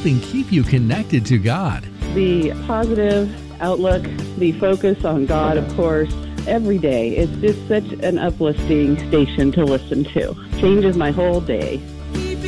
helping keep you connected to God. The positive outlook, the focus on God, of course, every day. It's just such an uplifting station to listen to. Changes my whole day.